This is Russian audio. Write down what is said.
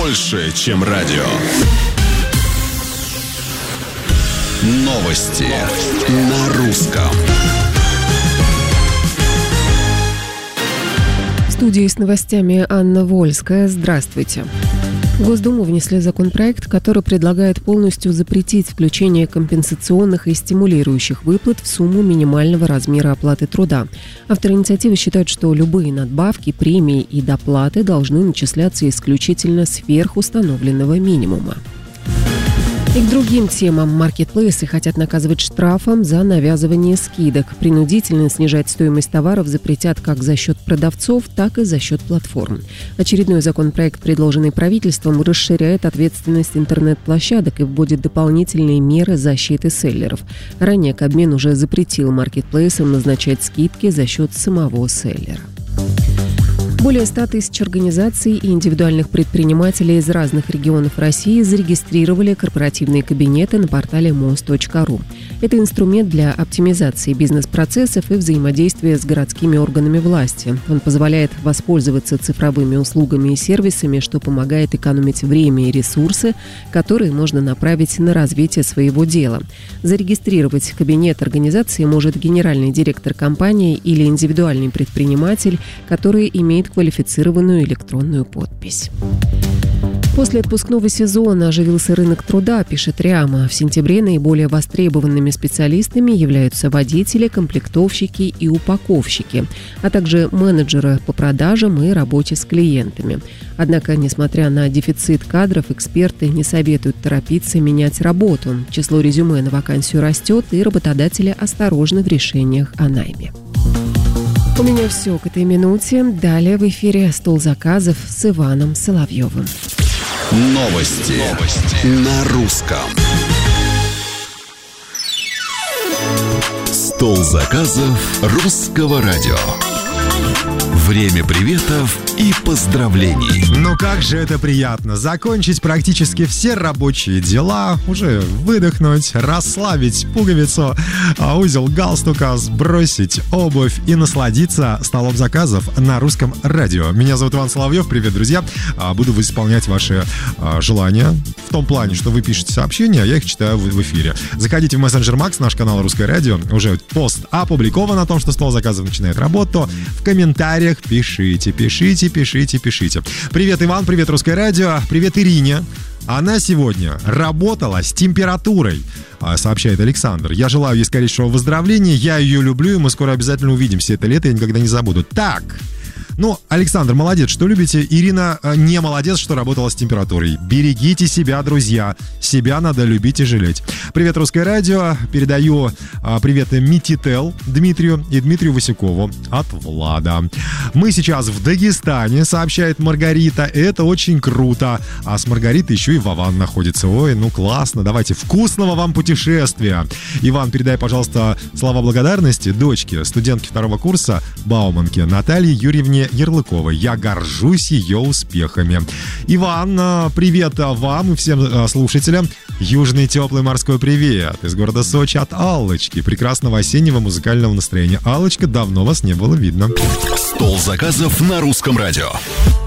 больше, чем радио. Новости на русском. В студии с новостями Анна Вольская. Здравствуйте. В Госдуму внесли законопроект, который предлагает полностью запретить включение компенсационных и стимулирующих выплат в сумму минимального размера оплаты труда. Авторы инициативы считают, что любые надбавки, премии и доплаты должны начисляться исключительно сверх установленного минимума. И к другим темам. Маркетплейсы хотят наказывать штрафом за навязывание скидок. Принудительно снижать стоимость товаров запретят как за счет продавцов, так и за счет платформ. Очередной законопроект, предложенный правительством, расширяет ответственность интернет-площадок и вводит дополнительные меры защиты селлеров. Ранее Кабмин уже запретил маркетплейсам назначать скидки за счет самого селлера. Более 100 тысяч организаций и индивидуальных предпринимателей из разных регионов России зарегистрировали корпоративные кабинеты на портале moz.ru. Это инструмент для оптимизации бизнес-процессов и взаимодействия с городскими органами власти. Он позволяет воспользоваться цифровыми услугами и сервисами, что помогает экономить время и ресурсы, которые можно направить на развитие своего дела. Зарегистрировать кабинет организации может генеральный директор компании или индивидуальный предприниматель, который имеет квалифицированную электронную подпись. После отпускного сезона оживился рынок труда, пишет РИАМа. В сентябре наиболее востребованными специалистами являются водители, комплектовщики и упаковщики, а также менеджеры по продажам и работе с клиентами. Однако, несмотря на дефицит кадров, эксперты не советуют торопиться менять работу. Число резюме на вакансию растет, и работодатели осторожны в решениях о найме. У меня все к этой минуте. Далее в эфире «Стол заказов» с Иваном Соловьевым. Новости на русском. Стол заказов русского радио. Время приветов и поздравлений. Ну как же это приятно. Закончить практически все рабочие дела, уже выдохнуть, расслабить пуговицу, узел галстука, сбросить обувь и насладиться столом заказов на русском радио. Меня зовут Иван Соловьев. Привет, друзья. Буду исполнять ваши желания в том плане, что вы пишете сообщения, а я их читаю в эфире. Заходите в мессенджер Макс, наш канал Русское радио. Уже пост опубликован о том, что стол заказов начинает работу. В комментариях пишите. Привет, Иван, привет, Русское радио, привет, Ирине. Она сегодня работала с температурой, сообщает Александр. Я желаю ей скорейшего выздоровления, я ее люблю, и мы скоро обязательно увидимся. Это лето я никогда не забуду. Так, Александр, молодец, что любите. Ирина не молодец, что работала с температурой. Берегите себя, друзья. Себя надо любить и жалеть. Привет, Русское радио. Передаю привет Митител Дмитрию и Дмитрию Васюкову от Влада. Мы сейчас в Дагестане, сообщает Маргарита. Это очень круто. А с Маргаритой еще и Вован находится. Ой, классно. Давайте, вкусного вам путешествия. Иван, передай, пожалуйста, слова благодарности дочке, студентке 2 курса Бауманке Наталье Юрьевне Ярлыковой. Я горжусь ее успехами. Иван, привет вам и всем слушателям. Южный теплый морской привет из города Сочи от Аллочки. Прекрасного осеннего музыкального настроения. Аллочка, давно вас не было видно. Стол заказов на русском радио.